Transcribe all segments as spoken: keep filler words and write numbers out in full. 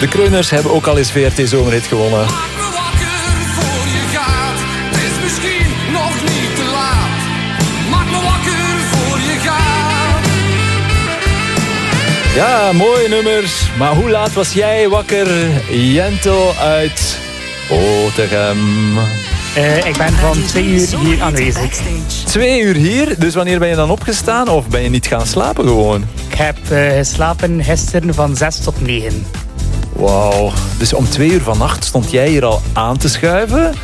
De Kreuners hebben ook al eens V R T Zomerhit gewonnen. Ja, mooie nummers. Maar hoe laat was jij wakker? Jentel uit Otegem. Uh, ik ben van twee uur hier aanwezig. Twee uur hier? Dus wanneer ben je dan opgestaan? Of ben je niet gaan slapen gewoon? Ik heb uh, geslapen gisteren van zes tot negen. Wauw. Dus om twee uur vannacht stond jij hier al aan te schuiven.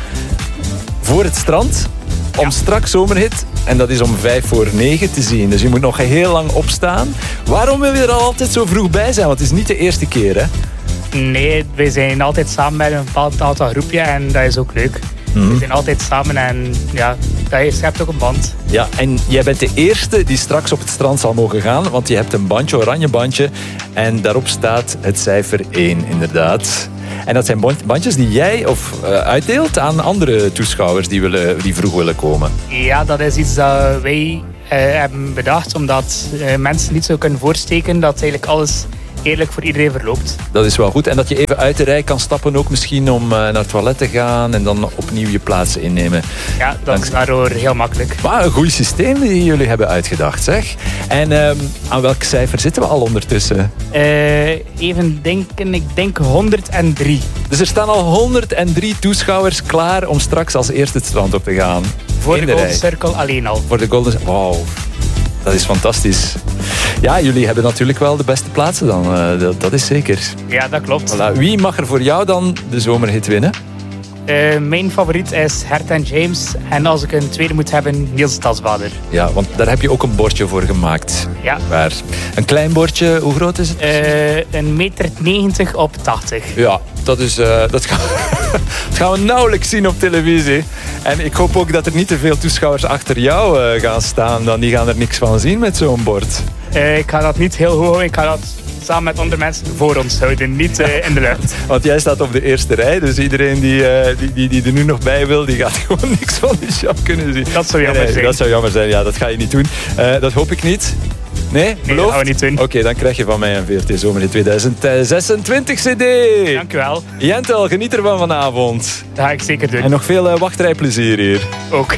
Voor het strand. Om ja. straks Zomerhit. En dat is om vijf voor negen te zien. Dus je moet nog heel lang opstaan. Waarom wil je er altijd zo vroeg bij zijn? Want het is niet de eerste keer, hè? Nee, we zijn altijd samen met een bepaald aantal groepje. En dat is ook leuk. Mm-hmm. We zijn altijd samen en ja, dat schept ook een band. Ja, en jij bent de eerste die straks op het strand zal mogen gaan. Want je hebt een bandje, oranje bandje. En daarop staat het cijfer één, inderdaad. En dat zijn bandjes die jij of uh, uitdeelt aan andere toeschouwers die, willen, die vroeg willen komen. Ja, dat is iets dat wij uh, hebben bedacht. Omdat uh, mensen niet zo kunnen voorsteken dat eigenlijk alles eerlijk voor iedereen verloopt. Dat is wel goed. En dat je even uit de rij kan stappen ook misschien om uh, naar het toilet te gaan en dan opnieuw je plaats innemen. Ja, dat Dank... is daardoor heel makkelijk. Maar een goed systeem die jullie hebben uitgedacht, zeg. En um, aan welk cijfer zitten we al ondertussen? Uh, even denken, ik denk honderddrie. Dus er staan al honderddrie toeschouwers klaar om straks als eerste het strand op te gaan. Voor de, de Golden Circle alleen al. Voor de Golden Circle, wauw. Dat is fantastisch. Ja, jullie hebben natuurlijk wel de beste plaatsen dan. Uh, dat, dat is zeker. Ja, dat klopt. Voilà. Wie mag er voor jou dan de Zomerhit winnen? Uh, mijn favoriet is Herta en James. En als ik een tweede moet hebben, Niels Stadsbader. Ja, want daar heb je ook een bordje voor gemaakt. Ja. Waar? Een klein bordje, hoe groot is het? Uh, een meter negentig op tachtig. Ja, dat, is, uh, dat, gaan we, dat gaan we nauwelijks zien op televisie. En ik hoop ook dat er niet te veel toeschouwers achter jou uh, gaan staan. Dan die gaan er niks van zien met zo'n bord. Uh, ik ga dat niet heel hoog houden. Ik ga dat samen met andere mensen voor ons houden, niet uh, in de lucht. Want jij staat op de eerste rij, dus iedereen die, uh, die, die, die er nu nog bij wil, die gaat gewoon niks van de show kunnen zien. Dat zou jammer nee, nee, zijn. Dat zou jammer zijn, ja, dat ga je niet doen. Uh, dat hoop ik niet. Nee, nee beloof? dat gaan we niet doen. Oké, okay, dan krijg je van mij een V R T Zomerhit tweeduizend zesentwintig cd. Dank u wel. Jentel, geniet ervan vanavond. Dat ga ik zeker doen. En nog veel uh, wachtrijplezier hier. Ook.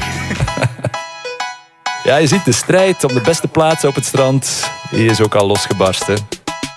Ja, je ziet de strijd om de beste plaatsen op het strand. Die is ook al losgebarsten.